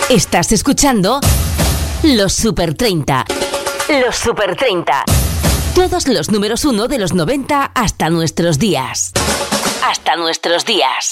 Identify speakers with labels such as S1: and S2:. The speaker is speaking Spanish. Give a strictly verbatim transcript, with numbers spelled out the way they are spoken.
S1: Estás escuchando Los Super treinta. Los Super treinta. Todos los números uno de los noventa hasta nuestros días. Hasta nuestros días.